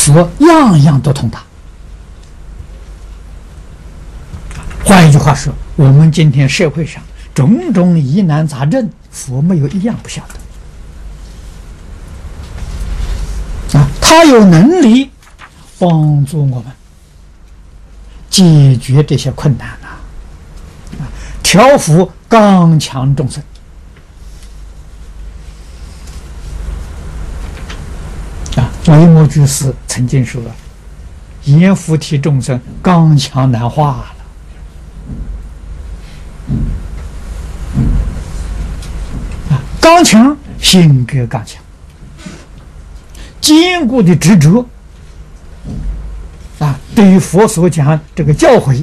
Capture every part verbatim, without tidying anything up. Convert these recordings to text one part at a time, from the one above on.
佛样样都通达。换一句话说，我们今天社会上种种疑难杂症，佛没有一样不晓得。啊，他有能力帮助我们解决这些困难呐、啊，调伏刚强众生。啊，维摩居士曾经说：“阎浮提众生刚强难化了。”啊，刚强，性格刚强，坚固的执着。啊，对于佛所讲这个教诲，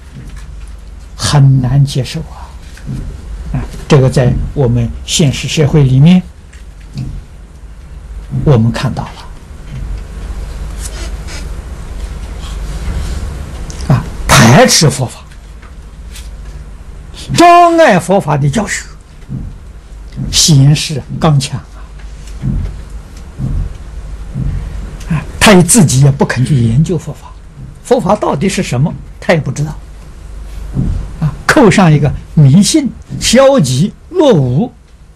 很难接受啊！啊，这个在我们现实社会里面，我们看到了。啊，排斥佛法，障碍佛法的教学，显示刚强啊！啊，他也自己也不肯去研究佛法，佛法到底是什么，他也不知道。啊，扣上一个迷信、消极、落伍，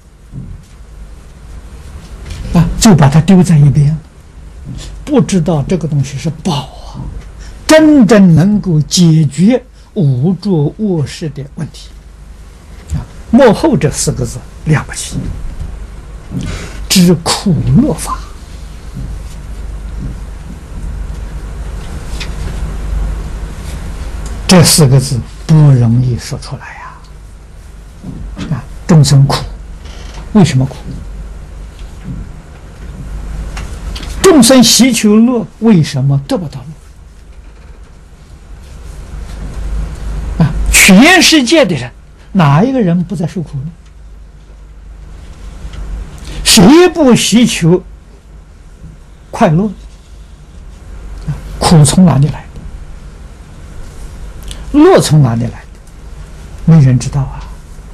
啊，就把它丢在一边，不知道这个东西是宝啊，真正能够解决无着卧室的问题。啊，幕后这四个字了不起，知苦乐法。这四个字不容易说出来呀！啊，众生苦，为什么苦？众生希求乐，为什么得不到乐？啊，全世界的人，哪一个人不在受苦呢？谁不希求快乐？啊，苦从哪里来？乐从哪里来的？没人知道啊！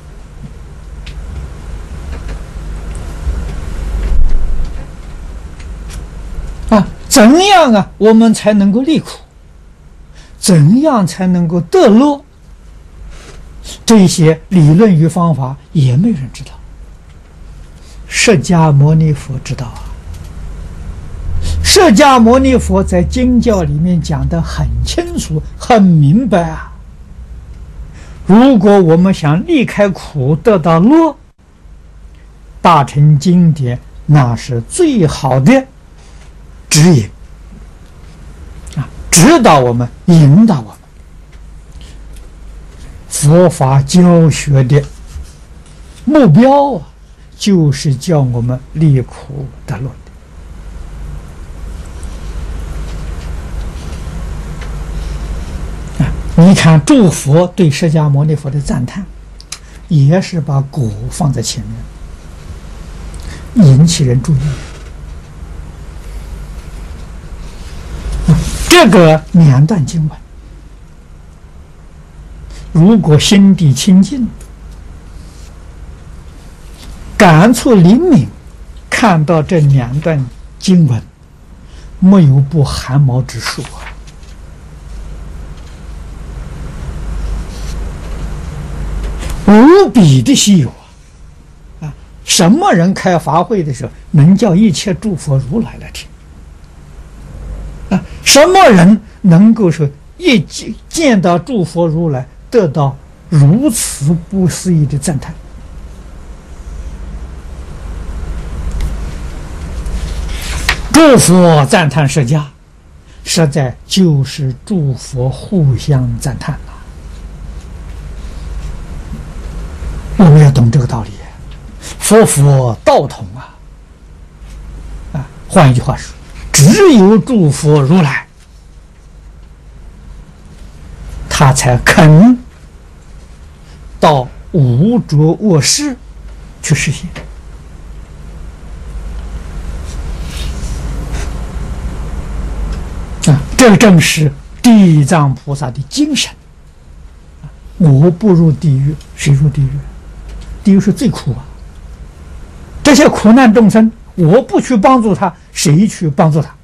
啊，怎样啊，我们才能够离苦？怎样才能够得乐？这些理论与方法也没人知道。释迦牟尼佛知道啊！释迦牟尼佛在经教里面讲得很清楚、很明白啊。如果我们想离开苦得到乐，大乘经典那是最好的指引啊，指导我们，引导我们。佛法教学的目标啊，就是叫我们离苦得乐的。啊，你看诸佛对释迦牟尼佛的赞叹，也是把苦放在前面，引起人注意。啊，这个两段经文，如果心地清净，感触灵敏，看到这两段经文，没有不汗毛直竖啊！无比的稀有啊！啊，什么人开法会的时候能叫一切诸佛如来来听？啊，什么人能够说一见到诸佛如来得到如此不思议的赞叹？诸佛赞叹释迦，实在就是诸佛互相赞叹了。我们要懂这个道理，佛佛道同啊！啊，换一句话说，只有诸佛如来，他才肯到无着卧室去实现。啊，这正是地藏菩萨的精神。我不入地狱，谁入地狱？地狱是最苦啊！这些苦难众生，我不去帮助他，谁去帮助他？